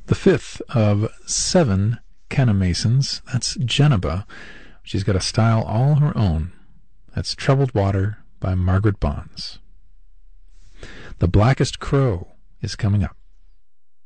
The fifth of 7 Kenna Masons, that's Geneba. She's got a style all her own. That's Troubled Water by Margaret Bonds. The Blackest Crow is coming up.